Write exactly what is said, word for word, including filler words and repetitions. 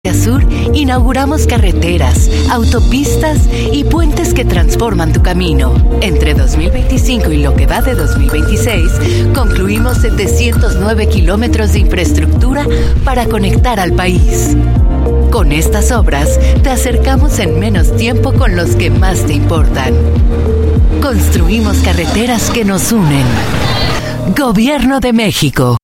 Sur inauguramos carreteras, autopistas y puentes que transforman tu camino. Entre dos mil veinticinco y lo que va de dos mil veintiséis, concluimos setecientos nueve kilómetros de infraestructura para conectar al país. Con estas obras, te acercamos en menos tiempo con los que más te importan. Construimos carreteras que nos unen. Gobierno de México.